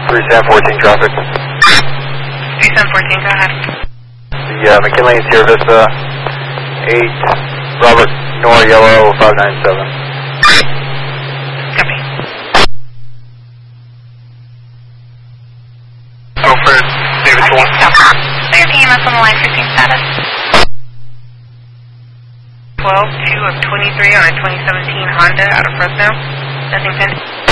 3714 traffic. 3714, go ahead. The McKinley Sierra Vista 8 Robert Nor Yellow 597. Copy. Go for David 1. There's EMS on the line, 15 status. 12-2 of 23 on a 2017 Honda out of Fresno. Nothing pending.